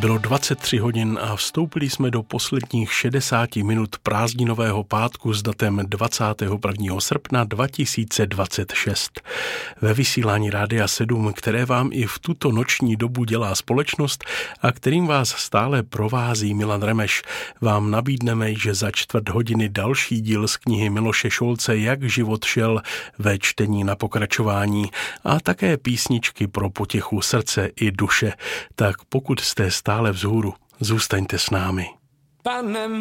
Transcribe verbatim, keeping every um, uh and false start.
Bylo dvacet tři hodin a vstoupili jsme do posledních šedesáti minut prázdninového pátku s datem dvacátého prvního srpna dva tisíce dvacet šest. Ve vysílání Rádia sedm, které vám i v tuto noční dobu dělá společnost a kterým vás stále provází Milan Remeš, vám nabídneme, že za čtvrt hodiny další díl z knihy Miloše Šolce Jak život šel ve čtení na pokračování a také písničky pro potěchu srdce i duše. Tak pokud jste stále vzhůru, zůstaňte s námi. Pane